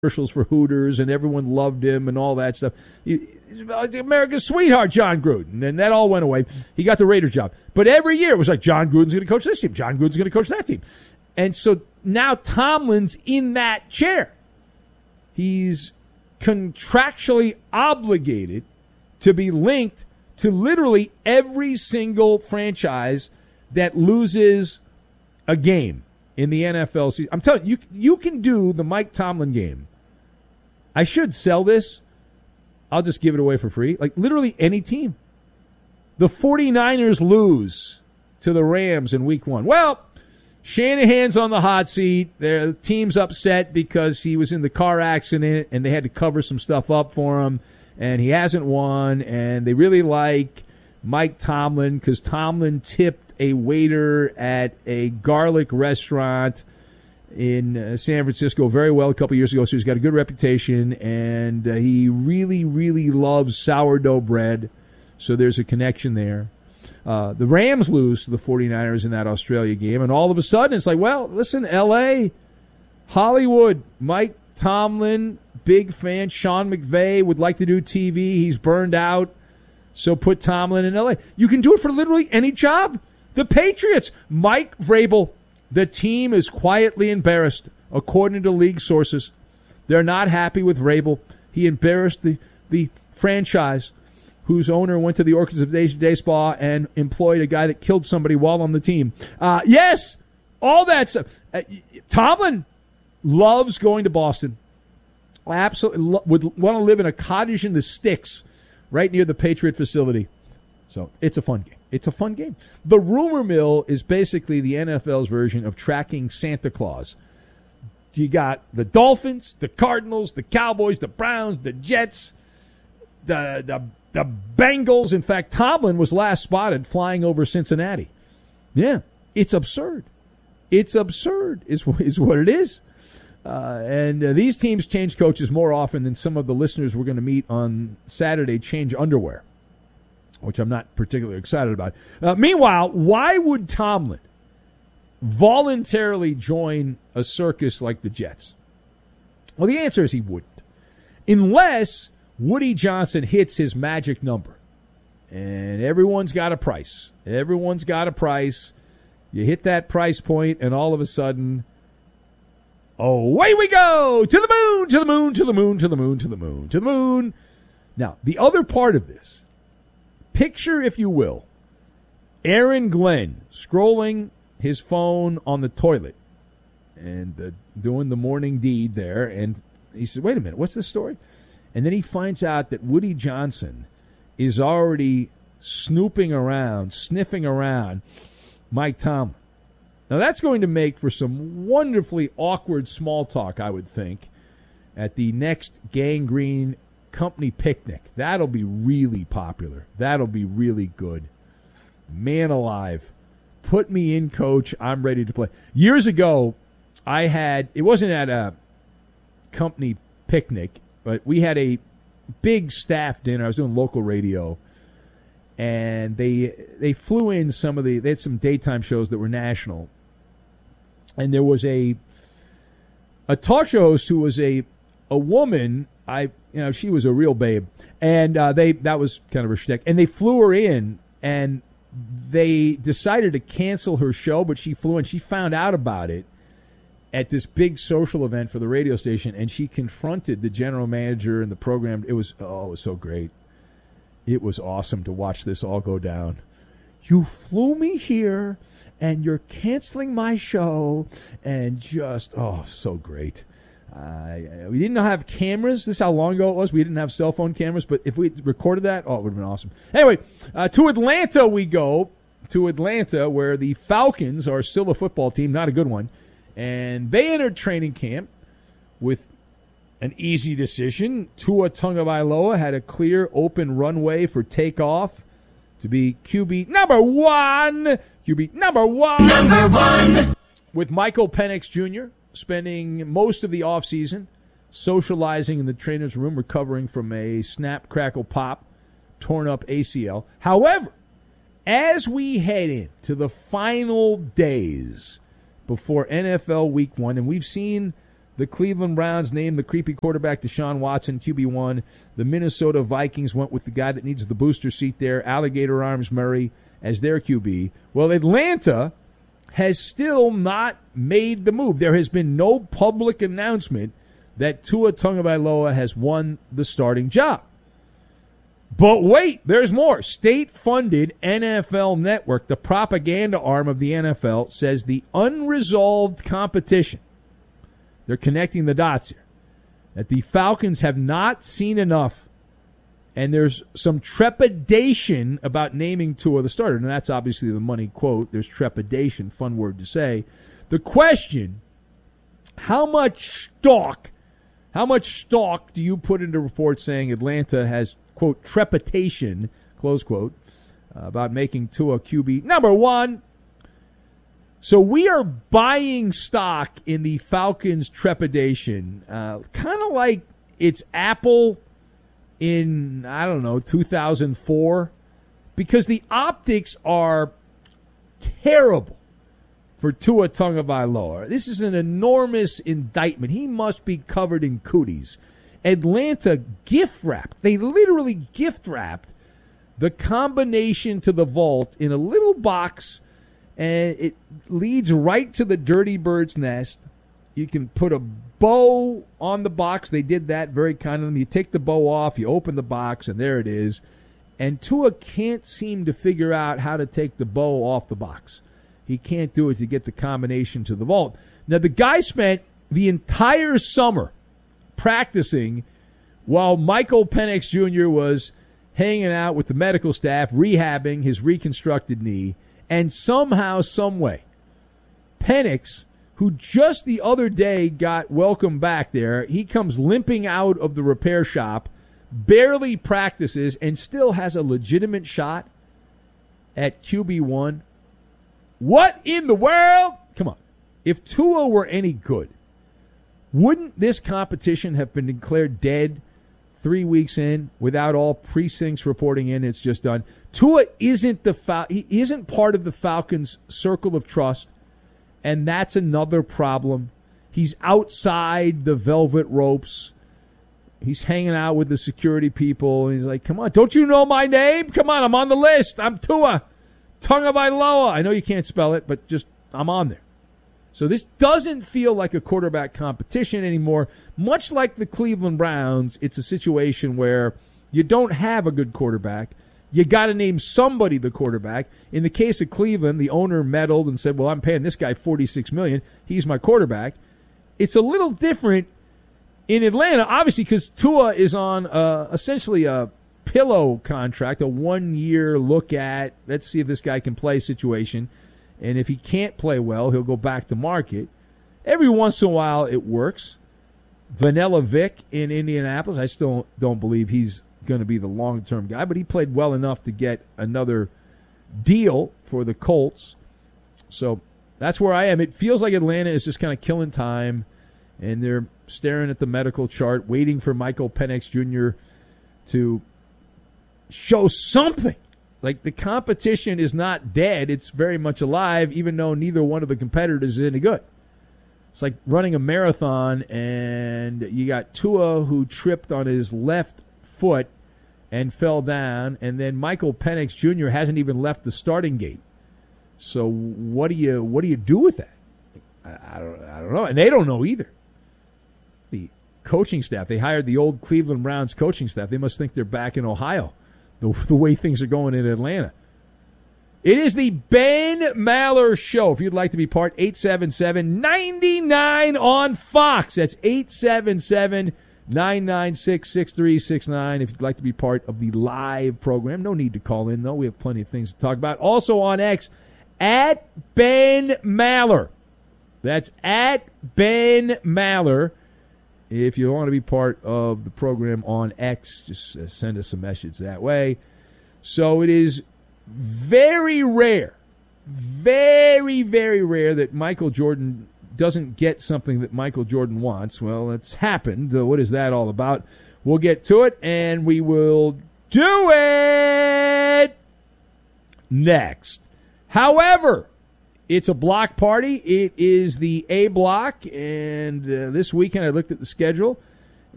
commercials for Hooters, and everyone loved him and all that stuff. America's sweetheart, John Gruden, and that all went away. He got the Raiders job. But every year it was like, John Gruden's going to coach this team. John Gruden's going to coach that team. And so now Tomlin's in that chair. He's contractually obligated to be linked to literally every single franchise that loses a game in the NFL season. I'm telling you, you can do the Mike Tomlin game. I should sell this. I'll just give it away for free. Like literally any team. The 49ers lose to the Rams in week 1. Well, Shanahan's on the hot seat. The team's upset because he was in the car accident and they had to cover some stuff up for him, and he hasn't won, and they really like Mike Tomlin because Tomlin tipped a waiter at a garlic restaurant in San Francisco very well a couple years ago, so he's got a good reputation, and he really, really loves sourdough bread, so there's a connection there. The Rams lose to the 49ers in that Australia game, and all of a sudden it's like, well, listen, L.A., Hollywood, Mike Tomlin, big fan. Sean McVay would like to do TV. He's burned out, so put Tomlin in L.A. You can do it for literally any job. The Patriots, Mike Vrabel, the team is quietly embarrassed, according to league sources. They're not happy with Vrabel. He embarrassed the franchise, whose owner went to the Orchids of Day Spa and employed a guy that killed somebody while on the team. Yes, all that stuff. Tomlin loves going to Boston. Absolutely would want to live in a cottage in the sticks right near the Patriot facility. So it's a fun game. It's a fun game. The rumor mill is basically the NFL's version of tracking Santa Claus. You got the Dolphins, the Cardinals, the Cowboys, the Browns, the Jets, the Bengals. In fact, Tomlin was last spotted flying over Cincinnati. Yeah, it's absurd. It's absurd is what it is. And these teams change coaches more often than some of the listeners we're going to meet on Saturday change underwear, which I'm not particularly excited about. Meanwhile, why would Tomlin voluntarily join a circus like the Jets? Well, the answer is he wouldn't. Unless Woody Johnson hits his magic number. And everyone's got a price. Everyone's got a price. You hit that price point, and all of a sudden, away we go! To the moon, to the moon, to the moon, to the moon, to the moon, to the moon. Now, the other part of this, picture, if you will, Aaron Glenn scrolling his phone on the toilet and doing the morning deed there. And he said, wait a minute, what's the story? And then he finds out that Woody Johnson is already snooping around, sniffing around Mike Tomlin. Now, that's going to make for some wonderfully awkward small talk, I would think, at the next Gangrene company picnic. That'll be really popular. That'll be really good. Man alive. Put me in, coach. I'm ready to play. Years ago, it wasn't at a company picnic, but we had a big staff dinner. I was doing local radio, and they flew in they had some daytime shows that were national. And there was a talk show host who was a woman. She was a real babe, and that was kind of her shtick. And they flew her in, and they decided to cancel her show, but she flew in. She found out about it at this big social event for the radio station, and she confronted the general manager and the program. It was so great. It was awesome to watch this all go down. You flew me here, and you're canceling my show, and just, so great. We didn't have cameras. This is how long ago it was. We didn't have cell phone cameras, but if we recorded that, it would have been awesome. Anyway, to Atlanta we go. To Atlanta, where the Falcons are still a football team, not a good one. And they entered training camp with an easy decision. Tua Tagovailoa had a clear, open runway for takeoff to be QB number one. QB number one. Number one. With Michael Penix Jr. spending most of the offseason socializing in the trainer's room, recovering from a snap, crackle, pop, torn up ACL. However, as we head into the final days before NFL Week 1, and we've seen The Cleveland Browns named the creepy quarterback Deshaun Watson QB1. The Minnesota Vikings went with the guy that needs the booster seat there, Alligator Arms Murray, as their QB. Well, Atlanta has still not made the move. There has been no public announcement that Tua Tagovailoa has won the starting job. But wait, there's more. State-funded NFL Network, the propaganda arm of the NFL, says the unresolved competition, they're connecting the dots here, that the Falcons have not seen enough, and there's some trepidation about naming Tua the starter. And that's obviously the money quote. There's trepidation, fun word to say. The question, how much stock do you put into reports saying Atlanta has, quote, trepidation, close quote, about making Tua QB number one? So we are buying stock in the Falcons' trepidation, kind of like it's Apple in, 2004, because the optics are terrible for Tua Tagovailoa. This is an enormous indictment. He must be covered in cooties. Atlanta gift-wrapped. They literally gift-wrapped the combination to the vault in a little box, and it leads right to the Dirty Bird's nest. You can put a bow on the box. They did that very kind of them. You take the bow off, you open the box, and there it is. And Tua can't seem to figure out how to take the bow off the box. He can't do it to get the combination to the vault. Now, the guy spent the entire summer practicing while Michael Penix Jr. was hanging out with the medical staff, rehabbing his reconstructed knee. And somehow, some way, Penix, who just the other day got welcome back there, he comes limping out of the repair shop, barely practices, and still has a legitimate shot at QB1. What in the world? Come on. If Tua were any good, wouldn't this competition have been declared dead 3 weeks in without all precincts reporting in? It's just done. Tua isn't he isn't part of the Falcons' circle of trust, and that's another problem. He's outside the velvet ropes. He's hanging out with the security people, and he's like, come on, don't you know my name? Come on, I'm on the list. I'm Tua Tagovailoa. I know you can't spell it, but just I'm on there. So this doesn't feel like a quarterback competition anymore. Much like the Cleveland Browns, it's a situation where you don't have a good quarterback. You got to name somebody the quarterback. In the case of Cleveland, the owner meddled and said, well, I'm paying this guy $46 million. He's my quarterback. It's a little different in Atlanta, obviously, because Tua is on essentially a pillow contract, a 1-year look at, let's see if this guy can play situation. And if he can't play well, he'll go back to market. Every once in a while, it works. Vanilla Vic in Indianapolis, I still don't believe he's going to be the long-term guy, but he played well enough to get another deal for the Colts. So that's where I am. It feels like Atlanta is just kind of killing time, and they're staring at the medical chart, waiting for Michael Penix Jr. to show something. Like, the competition is not dead. It's very much alive, even though neither one of the competitors is any good. It's like running a marathon, and you got Tua, who tripped on his left foot and fell down, and then Michael Penix Jr. hasn't even left the starting gate. So what do you do with that? I don't know, and they don't know either. The coaching staff, they hired the old Cleveland Browns coaching staff. They must think they're back in Ohio, the way things are going in Atlanta. It is the Ben Maller Show. If you'd like to be part, 877-99 on Fox. That's 877-996-6369. If you'd like to be part of the live program. No need to call in, though. We have plenty of things to talk about. Also on X, at Ben Maller. That's at Ben Maller. If you want to be part of the program on X, just send us a message that way. So it is very rare, very, very rare that Michael Jordan doesn't get something that Michael Jordan wants. Well, it's happened. What is that all about? We'll get to it, and we will do it next. However, It's a block party. It is the A block, and this weekend I looked at the schedule.